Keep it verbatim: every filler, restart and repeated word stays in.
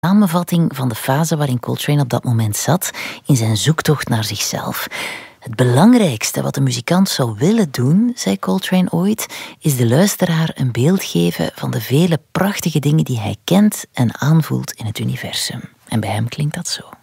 samenvatting van de fase waarin Coltrane op dat moment zat in zijn zoektocht naar zichzelf. Het belangrijkste wat de muzikant zou willen doen, zei Coltrane ooit, is de luisteraar een beeld geven van de vele prachtige dingen die hij kent en aanvoelt in het universum. En bij hem klinkt dat zo.